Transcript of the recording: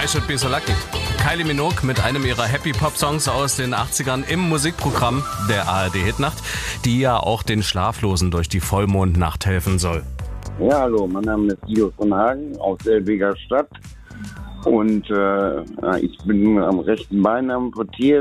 I Should Be So Lucky. Kylie Minogue mit einem ihrer Happy-Pop-Songs aus den 80ern im Musikprogramm der ARD-Hitnacht, die ja auch den Schlaflosen durch die Vollmondnacht helfen soll. Ja, hallo, mein Name ist Guido von Hagen aus Selbiger Stadt und ich bin am rechten Bein amputiert.